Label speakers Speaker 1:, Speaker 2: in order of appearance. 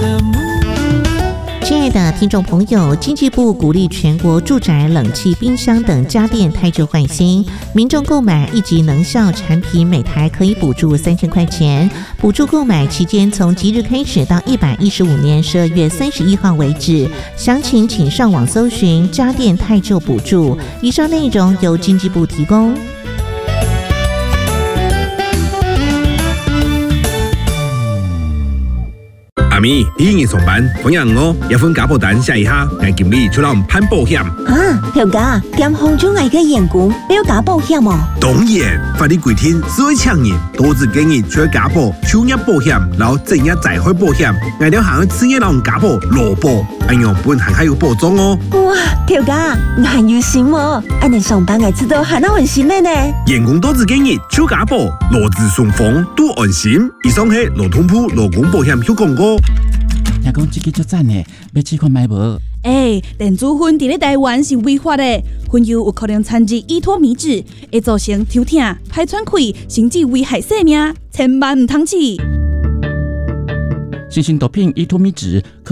Speaker 1: 亲爱的听众朋友，经济部鼓励全国住宅冷气、冰箱等家电汰旧换新，民众购买1级能效产品，每台可以补助3000块钱。补助购买期间从即日开始到115年12月31号为止。详情请上网搜寻家电汰旧补助。以上内容由经济部提供。
Speaker 2: 阿咪，你今日上班，同样哦，一份家保单写一下，我经理出来攀保险。
Speaker 3: 条家点红中外嘅员工要加保险哦？
Speaker 2: 当然，法律规定，所有厂人都只建议除家保、就业保险，然后正业灾害保险，外条行企业人家保、劳保，安样本行还有保障哦。
Speaker 3: 哇，条家蛮有心哦，安尼上班嘅知道还那安心的呢。
Speaker 2: 员工都只建议除家保，劳资双方都安心。以上係劳通部劳工保险有廣告。
Speaker 4: 聽講這個足讚的，要試看買無？
Speaker 5: 電子煙在台灣是違法的，煙油有可能摻入依托米脂，會造成頭痛、排喘氣，甚至危害生命，千萬唔通試。
Speaker 4: 新型毒品依托米脂